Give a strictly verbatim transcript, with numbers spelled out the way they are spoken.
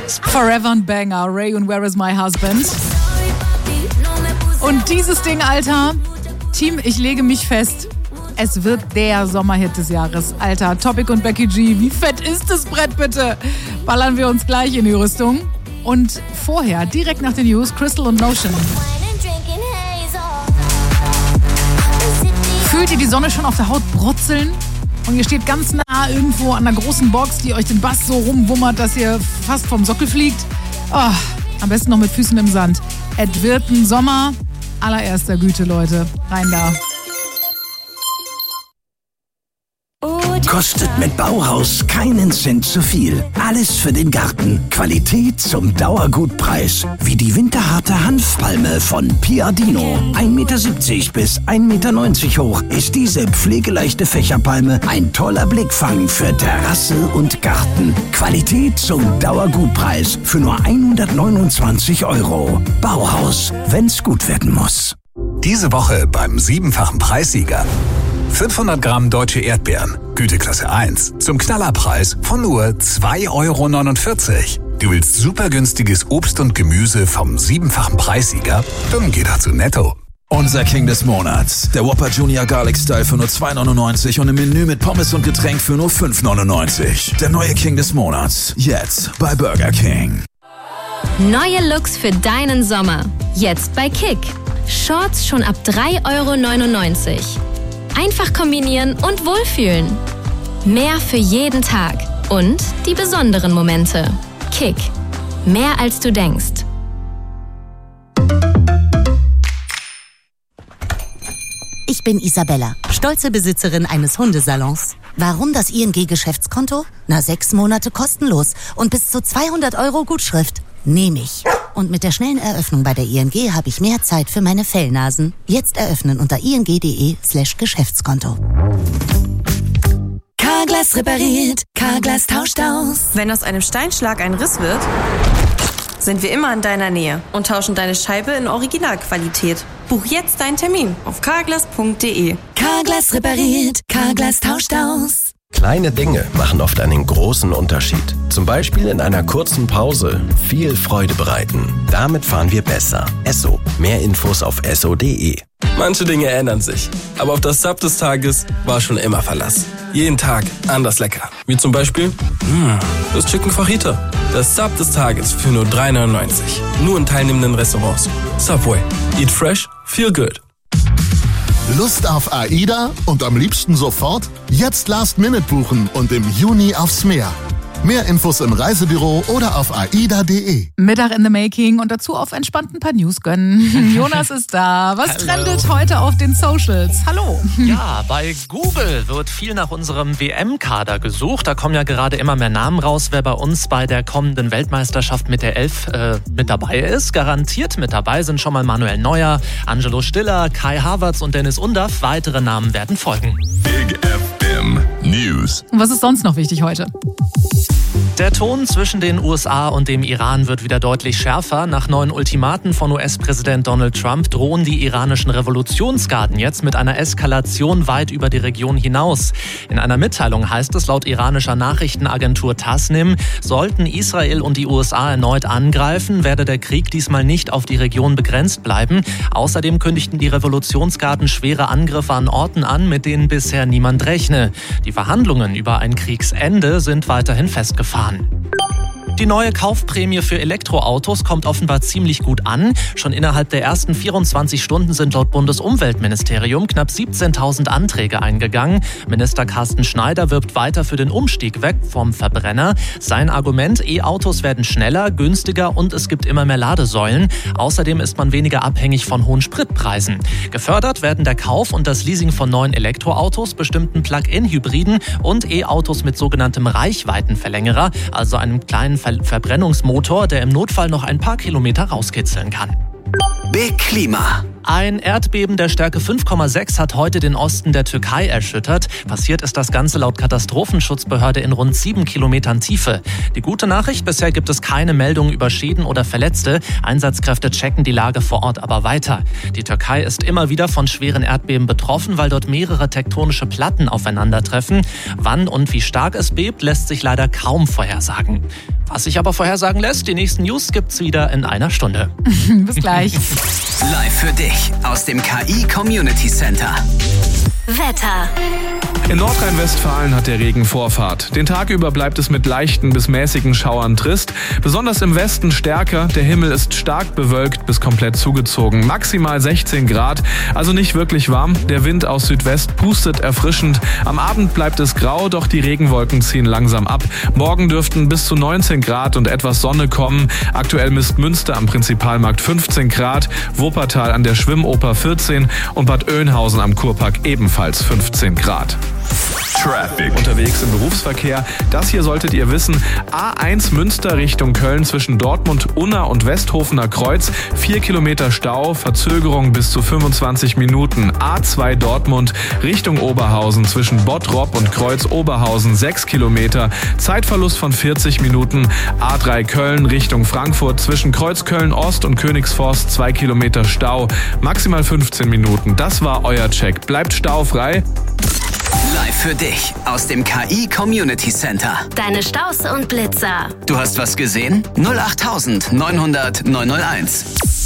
Forever ein Banger, Ray und Where is my husband? Und dieses Ding, Alter, Team, ich lege mich fest, es wird der Sommerhit des Jahres. Alter, Topic und Becky G, wie fett ist das Brett bitte? Ballern wir uns gleich in die Rüstung. Und vorher, direkt nach den News, Crystal und Notion. Fühlt ihr die Sonne schon auf der Haut brutzeln? Und ihr steht ganz nah irgendwo an einer großen Box, die euch den Bass so rumwummert, dass ihr fast vom Sockel fliegt? Oh, am besten noch mit Füßen im Sand. Es wird ein Sommer allererster Güte, Leute. Rein da. Kostet mit Bauhaus keinen Cent zu viel. Alles für den Garten. Qualität zum Dauergutpreis. Wie die winterharte Hanfpalme von Piardino. ein Meter siebzig bis ein Meter neunzig hoch ist diese pflegeleichte Fächerpalme ein toller Blickfang für Terrasse und Garten. Qualität zum Dauergutpreis für nur hundertneunundzwanzig Euro. Bauhaus, wenn's gut werden muss. Diese Woche beim siebenfachen Preissieger. fünfhundert Gramm deutsche Erdbeeren, Güteklasse eins, zum Knallerpreis von nur zwei Euro neunundvierzig. Du willst super günstiges Obst und Gemüse vom siebenfachen Preissieger? Dann geh doch zu Netto. Unser King des Monats, der Whopper Junior Garlic Style für nur zwei neunundneunzig und im Menü mit Pommes und Getränk für nur fünf neunundneunzig. Der neue King des Monats, jetzt bei Burger King. Neue Looks für deinen Sommer, jetzt bei Kick. Shorts schon ab drei Euro neunundneunzig. Einfach kombinieren und wohlfühlen. Mehr für jeden Tag und die besonderen Momente. Kick. Mehr als du denkst. Ich bin Isabella, stolze Besitzerin eines Hundesalons. Warum das I N G-Geschäftskonto? Na, sechs Monate kostenlos und bis zu zweihundert Euro Gutschrift. Nehme ich. Und mit der schnellen Eröffnung bei der I N G habe ich mehr Zeit für meine Fellnasen. Jetzt eröffnen unter ing.de slash Geschäftskonto. Carglass repariert, Carglass tauscht aus. Wenn aus einem Steinschlag ein Riss wird, sind wir immer in deiner Nähe und tauschen deine Scheibe in Originalqualität. Buch jetzt deinen Termin auf carglass punkt de. Carglass repariert, Carglass tauscht aus. Kleine Dinge machen oft einen großen Unterschied. Zum Beispiel in einer kurzen Pause viel Freude bereiten. Damit fahren wir besser. Esso. Mehr Infos auf esso punkt de. Manche Dinge ändern sich, aber auf das Sub des Tages war schon immer Verlass. Jeden Tag anders lecker. Wie zum Beispiel mh, das Chicken Fajita. Das Sub des Tages für nur drei neunundneunzig. Nur in teilnehmenden Restaurants. Subway. Eat fresh, feel good. Lust auf AIDA und am liebsten sofort? Jetzt Last Minute buchen und im Juni aufs Meer. Mehr Infos im Reisebüro oder auf aida punkt de. Mittag in the making und dazu auf entspannt ein paar News gönnen. Jonas ist da. Was Hallo. trendet heute auf den Socials? Hallo. Ja, bei Google wird viel nach unserem W M-Kader gesucht. Da kommen ja gerade immer mehr Namen raus, wer bei uns bei der kommenden Weltmeisterschaft mit der Elf äh, mit dabei ist. Garantiert mit dabei sind schon mal Manuel Neuer, Angelo Stiller, Kai Havertz und Dennis Undaff. Weitere Namen werden folgen. Big F M News. Und was ist sonst noch wichtig heute? Der Ton zwischen den U S A und dem Iran wird wieder deutlich schärfer. Nach neuen Ultimaten von U S-Präsident Donald Trump drohen die iranischen Revolutionsgarden jetzt mit einer Eskalation weit über die Region hinaus. In einer Mitteilung heißt es laut iranischer Nachrichtenagentur Tasnim, sollten Israel und die U S A erneut angreifen, werde der Krieg diesmal nicht auf die Region begrenzt bleiben. Außerdem kündigten die Revolutionsgarden schwere Angriffe an Orten an, mit denen bisher niemand rechne. Die Verhandlungen über ein Kriegsende sind weiterhin festgefahren. Die neue Kaufprämie für Elektroautos kommt offenbar ziemlich gut an. Schon innerhalb der ersten vierundzwanzig Stunden sind laut Bundesumweltministerium knapp siebzehntausend Anträge eingegangen. Minister Carsten Schneider wirbt weiter für den Umstieg weg vom Verbrenner. Sein Argument, E-Autos werden schneller, günstiger und es gibt immer mehr Ladesäulen. Außerdem ist man weniger abhängig von hohen Spritpreisen. Gefördert werden der Kauf und das Leasing von neuen Elektroautos, bestimmten Plug-in-Hybriden und E-Autos mit sogenanntem Reichweitenverlängerer, also einem kleinen Ver- Verbrennungsmotor, der im Notfall noch ein paar Kilometer rauskitzeln kann. Big Klima. Ein Erdbeben der Stärke fünf Komma sechs hat heute den Osten der Türkei erschüttert. Passiert ist das Ganze laut Katastrophenschutzbehörde in rund sieben Kilometern Tiefe. Die gute Nachricht, bisher gibt es keine Meldungen über Schäden oder Verletzte. Einsatzkräfte checken die Lage vor Ort aber weiter. Die Türkei ist immer wieder von schweren Erdbeben betroffen, weil dort mehrere tektonische Platten aufeinandertreffen. Wann und wie stark es bebt, lässt sich leider kaum vorhersagen. Was sich aber vorhersagen lässt, die nächsten News gibt's wieder in einer Stunde. Bis gleich. Live für dich aus dem K I Community Center. Wetter. In Nordrhein-Westfalen hat der Regen Vorfahrt. Den Tag über bleibt es mit leichten bis mäßigen Schauern trist. Besonders im Westen stärker. Der Himmel ist stark bewölkt bis komplett zugezogen. Maximal sechzehn Grad, also nicht wirklich warm. Der Wind aus Südwest pustet erfrischend. Am Abend bleibt es grau, doch die Regenwolken ziehen langsam ab. Morgen dürften bis zu neunzehn Grad und etwas Sonne kommen. Aktuell misst Münster am Prinzipalmarkt fünfzehn Grad, Wuppertal an der Schwimmoper vierzehn und Bad Oeynhausen am Kurpark ebenfalls fünfzehn Grad. Traffic. Unterwegs im Berufsverkehr. Das hier solltet ihr wissen. A eins Münster Richtung Köln zwischen Dortmund, Unna und Westhofener Kreuz. vier Kilometer Stau, Verzögerung bis zu fünfundzwanzig Minuten. A zwei Dortmund Richtung Oberhausen zwischen Bottrop und Kreuz Oberhausen. sechs Kilometer, Zeitverlust von vierzig Minuten. A drei Köln Richtung Frankfurt zwischen Kreuz Köln Ost und Königsforst. zwei Kilometer Stau, maximal fünfzehn Minuten. Das war euer Check. Bleibt staufrei. Live für dich aus dem K I Community Center. Deine Staus und Blitzer. Du hast was gesehen? null acht neun null null neun null eins.